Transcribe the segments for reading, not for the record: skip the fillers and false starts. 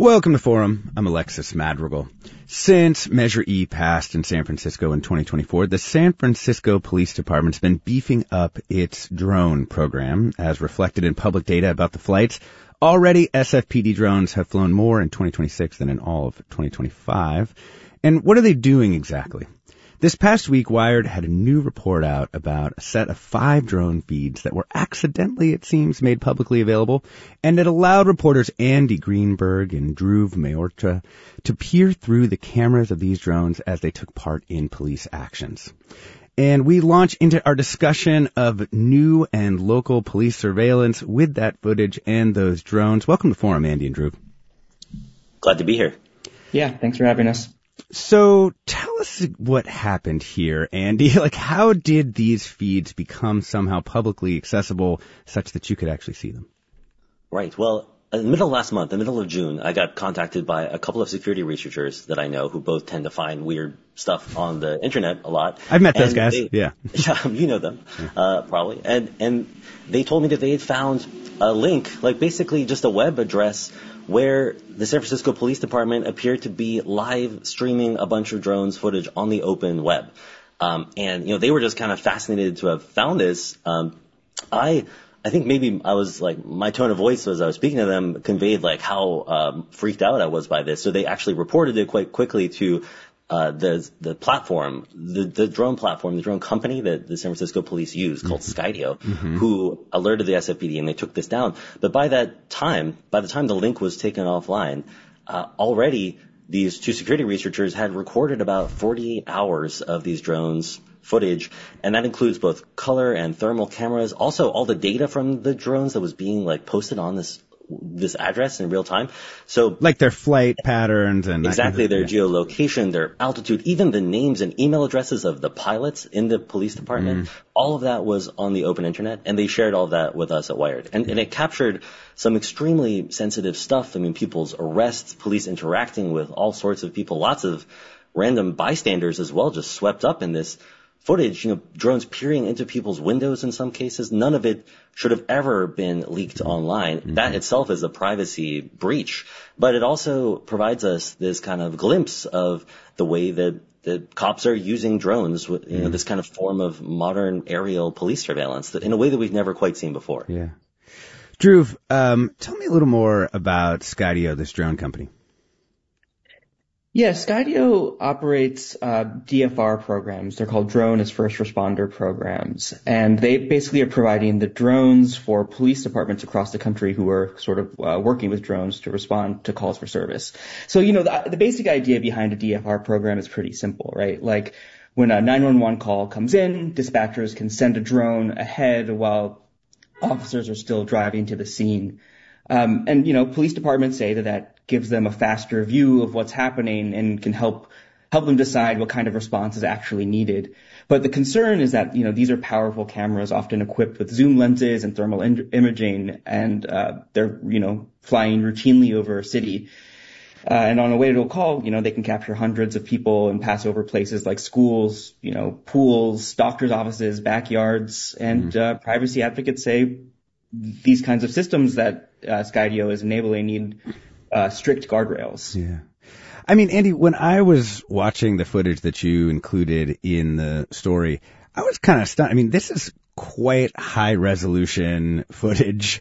Welcome to Forum. I'm Alexis Madrigal. Since Measure E passed in San Francisco in 2024, the San Francisco Police Department's been beefing up its drone program, as reflected in public data about the flights. Already, SFPD drones have flown more in 2026 than in all of 2025. And what are they doing exactly? This past week, Wired had a new report out about a set of 5 drone feeds that were accidentally, it seems, made publicly available, and it allowed reporters Andy Greenberg and Dhruv Mayorcha to peer through the cameras of these drones as they took part in police actions. And we launch into our discussion of new and local police surveillance with that footage and those drones. Welcome to Forum, Andy and Dhruv. Glad to be here. Yeah, thanks for having us. So tell us what happened here, Andy. How did these feeds become somehow publicly accessible such that you could actually see them? Right. Well, in the middle of last month, in the middle of June, I got contacted by a couple of security researchers that I know who both tend to find weird stuff on the internet a lot. I've met those guys. Yeah, you know them, probably. And they told me that they had found a link, basically just a web address where the San Francisco Police Department appeared to be live streaming a bunch of drones footage on the open web. And they were just kind of fascinated to have found this. I think maybe I was my tone of voice as I was speaking to them conveyed how freaked out I was by this. So they actually reported it quite quickly to the platform, the drone platform, the drone company that the San Francisco police use called Skydio, who alerted the SFPD, and they took this down. But by the time the link was taken offline, already these 2 security researchers had recorded about 48 hours of these drones footage, and that includes both color and thermal cameras. Also, all the data from the drones that was being posted on this address in real time. So their flight patterns and exactly their geolocation, their altitude, even the names and email addresses of the pilots in the police department. All of that was on the open internet, and they shared all that with us at Wired. And it captured some extremely sensitive stuff. I mean, people's arrests, police interacting with all sorts of people, lots of random bystanders as well, just swept up in this footage, drones peering into people's windows in some cases. None of it should have ever been leaked online. That itself is a privacy breach. But it also provides us this kind of glimpse of the way that the cops are using drones, this kind of form of modern aerial police surveillance in a way that we've never quite seen before. Yeah. Dhruv, tell me a little more about Skydio, this drone company. Yeah, Skydio operates DFR programs. They're called Drone as First Responder programs. And they basically are providing the drones for police departments across the country who are sort of working with drones to respond to calls for service. So, the basic idea behind a DFR program is pretty simple, right? When a 911 call comes in, dispatchers can send a drone ahead while officers are still driving to the scene. Police departments say that gives them a faster view of what's happening and can help them decide what kind of response is actually needed. But the concern is that, these are powerful cameras often equipped with zoom lenses and thermal imaging, and they're, flying routinely over a city. And on a way to a call, they can capture hundreds of people and pass over places like schools, pools, doctors' offices, backyards, and privacy advocates say these kinds of systems that Skydio is enabling need strict guardrails. Yeah. I mean, Andy, when I was watching the footage that you included in the story, I was kind of stunned. I mean, this is quite high resolution footage.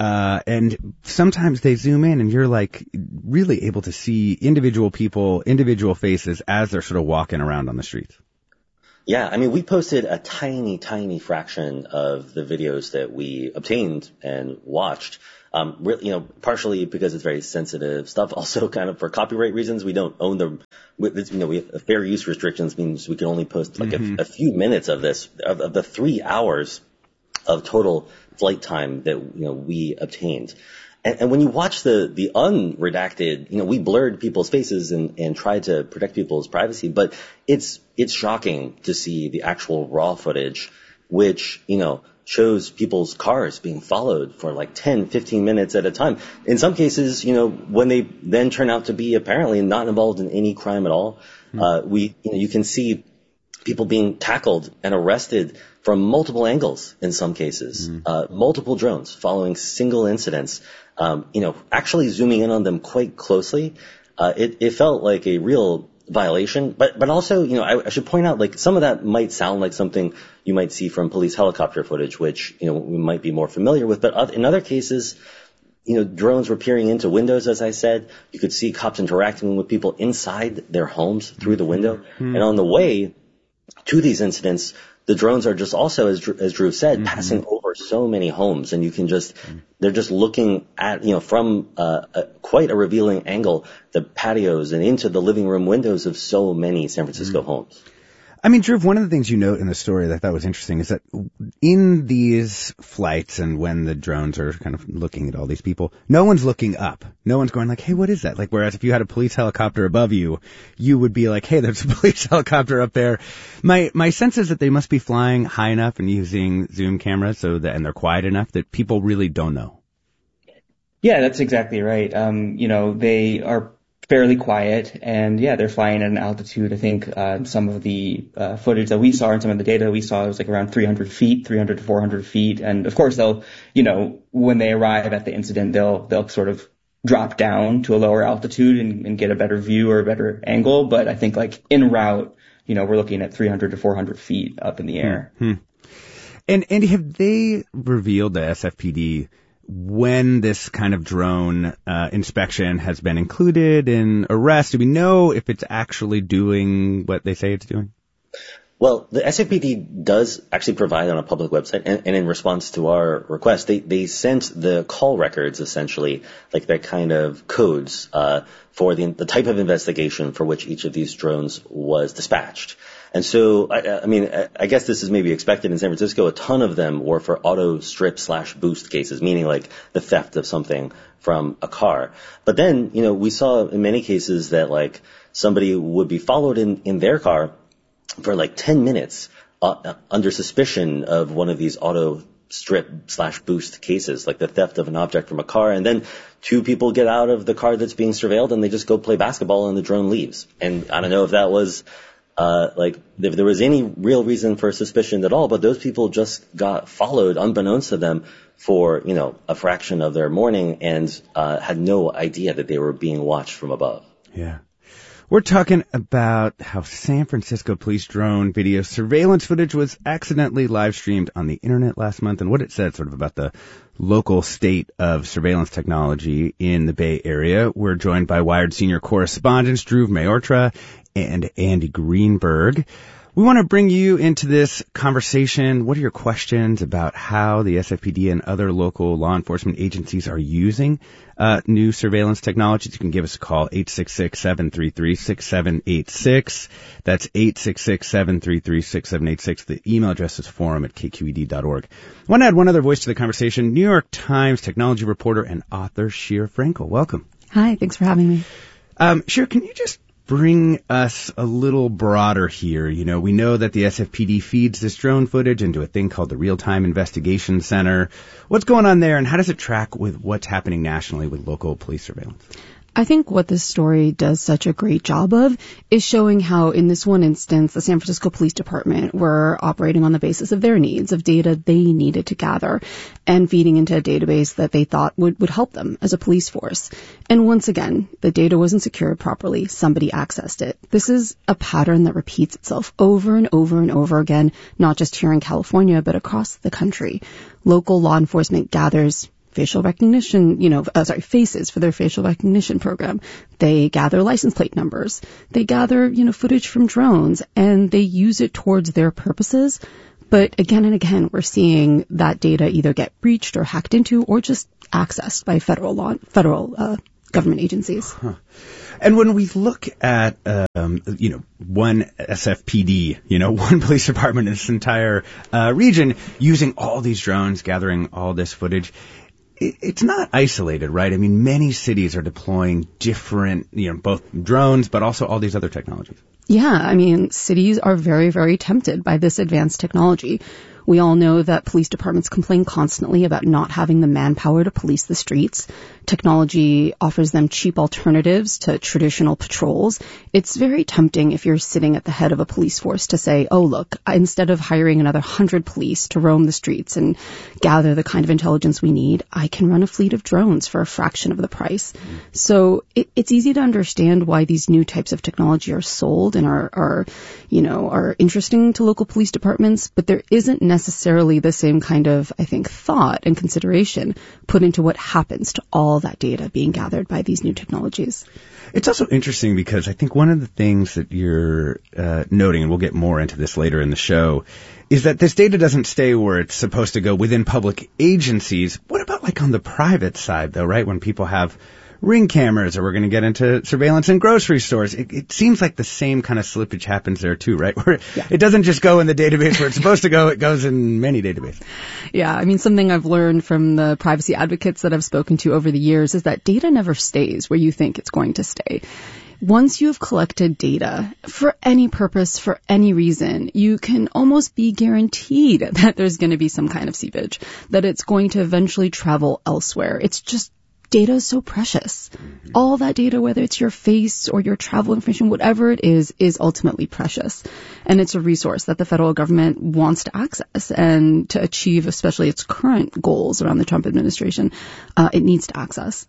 And sometimes they zoom in and you're really able to see individual people, individual faces as they're sort of walking around on the streets. Yeah, I mean, we posted a tiny, tiny fraction of the videos that we obtained and watched. Partially because it's very sensitive stuff. Also, kind of for copyright reasons, we don't own them. We have fair use restrictions means we can only post a few minutes of this, of the 3 hours of total flight time that we obtained. And when you watch the unredacted, we blurred people's faces and tried to protect people's privacy, but it's shocking to see the actual raw footage, which shows people's cars being followed for 10, 15 minutes at a time. In some cases, when they then turn out to be apparently not involved in any crime at all, you can see people being tackled and arrested from multiple angles in some cases, multiple drones following single incidents, actually zooming in on them quite closely. It felt like a real violation, but also, I should point out, like, some of that might sound like something you might see from police helicopter footage, which, we might be more familiar with, but in other cases, drones were peering into windows, as I said. You could see cops interacting with people inside their homes through the window. And on the way to these incidents, the drones are just also, as Drew said, passing over so many homes, and they're just looking at, from quite a revealing angle, the patios and into the living room windows of so many San Francisco homes. I mean, Drew, one of the things you note in the story that I thought was interesting is that in these flights and when the drones are kind of looking at all these people, no one's looking up. No one's going like, hey, what is that? Like, whereas if you had a police helicopter above you, you would be like, hey, there's a police helicopter up there. My sense is that they must be flying high enough and using zoom cameras and they're quiet enough that people really don't know. Yeah, that's exactly right. They are fairly quiet, and they're flying at an altitude. I think some of the footage that we saw and some of the data we saw was like around 300 to 400 feet. And of course, they'll, when they arrive at the incident, they'll sort of drop down to a lower altitude and get a better view or a better angle. But I think, like, en route, we're looking at 300 to 400 feet up in the air. And Andy, have they revealed, the SFPD, when this kind of drone inspection has been included in arrests? Do we know if it's actually doing what they say it's doing? Well, the SFPD does actually provide on a public website, and in response to our request, they sent the call records, essentially, like their kind of codes for the type of investigation for which each of these drones was dispatched. And so, I guess this is maybe expected in San Francisco. A ton of them were for auto strip / boost cases, meaning like the theft of something from a car. But then, we saw in many cases that, like, somebody would be followed in their car for like 10 minutes under suspicion of one of these auto strip / boost cases, like the theft of an object from a car. And then two people get out of the car that's being surveilled and they just go play basketball and the drone leaves. And I don't know if that was if there was any real reason for suspicion at all, but those people just got followed unbeknownst to them for, a fraction of their morning and had no idea that they were being watched from above. Yeah. We're talking about how San Francisco police drone video surveillance footage was accidentally live streamed on the internet last month and what it said sort of about the local state of surveillance technology in the Bay Area. We're joined by Wired senior correspondents Drew Mayortra and Andy Greenberg. We want to bring you into this conversation. What are your questions about how the SFPD and other local law enforcement agencies are using new surveillance technologies? You can give us a call, 866-733-6786. That's 866-733-6786. The email address is forum@kqed.org. I want to add one other voice to the conversation. New York Times technology reporter and author Shira Frankel. Welcome. Hi, thanks for having me. Shira, can you just bring us a little broader here? We know that the SFPD feeds this drone footage into a thing called the Real-Time Investigation Center. What's going on there, and how does it track with what's happening nationally with local police surveillance? I think what this story does such a great job of is showing how, in this one instance, the San Francisco Police Department were operating on the basis of their needs, of data they needed to gather, and feeding into a database that they thought would help them as a police force. And once again, the data wasn't secured properly. Somebody accessed it. This is a pattern that repeats itself over and over and over again, not just here in California, but across the country. Local law enforcement gathers facial recognition, faces for their facial recognition program. They gather license plate numbers. They gather, footage from drones, and they use it towards their purposes. But again and again, we're seeing that data either get breached or hacked into or just accessed by federal government agencies. Huh. And when we look at, one SFPD, one police department in this entire region using all these drones, gathering all this footage, it's not isolated, right? I mean, many cities are deploying different, both drones, but also all these other technologies. Yeah, I mean, cities are very, very tempted by this advanced technology. We all know that police departments complain constantly about not having the manpower to police the streets. Technology offers them cheap alternatives to traditional patrols. It's very tempting if you're sitting at the head of a police force to say, oh, look, instead of hiring another 100 police to roam the streets and gather the kind of intelligence we need, I can run a fleet of drones for a fraction of the price. So it's easy to understand why these new types of technology are sold and are interesting to local police departments, but there isn't necessarily the same kind of, I think, thought and consideration put into what happens to all that data being gathered by these new technologies. It's also interesting because I think one of the things that you're noting, and we'll get more into this later in the show, is that this data doesn't stay where it's supposed to go within public agencies. What about like on the private side, though, right? When people have Ring cameras, or we're going to get into surveillance in grocery stores. It seems like the same kind of slippage happens there too, right? Where it doesn't just go in the database where it's supposed to go, it goes in many databases. Yeah, I mean, something I've learned from the privacy advocates that I've spoken to over the years is that data never stays where you think it's going to stay. Once you've collected data for any purpose, for any reason, you can almost be guaranteed that there's going to be some kind of seepage, that it's going to eventually travel elsewhere. It's just data is so precious. All that data, whether it's your face or your travel information, whatever it is ultimately precious. And it's a resource that the federal government wants to access, and to achieve especially its current goals around the Trump administration, it needs to access.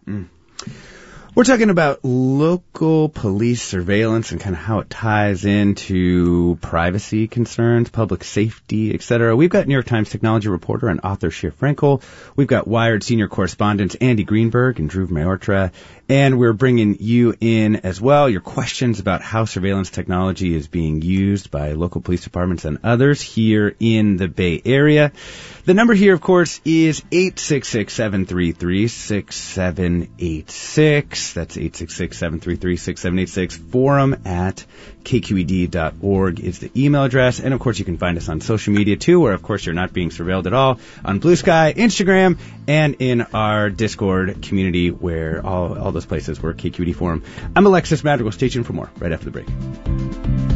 We're talking about local police surveillance and kind of how it ties into privacy concerns, public safety, etc. We've got New York Times technology reporter and author Shir Frankel. We've got Wired senior correspondents Andy Greenberg and Dhruv Malhotra. And we're bringing you in as well, your questions about how surveillance technology is being used by local police departments and others here in the Bay Area. The number here, of course, is 866-733-6786. That's 866-733-6786. forum@kqed.org is the email address. And, of course, you can find us on social media, too, where, of course, you're not being surveilled at all, on Blue Sky, Instagram, and in our Discord community, where all those places where KQED Forum. I'm Alexis Madrigal. Stay tuned for more right after the break.